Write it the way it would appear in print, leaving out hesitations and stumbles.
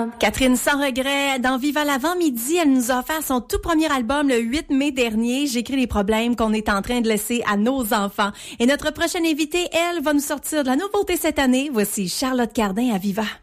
Catherine Sans Regret, dans Viva l'avant-midi, elle nous a offert son tout premier album le 8 mai dernier. J'écris les problèmes qu'on est en train de laisser à nos enfants. Et notre prochaine invitée, elle, va nous sortir de la nouveauté cette année. Voici Charlotte Cardin à Viva.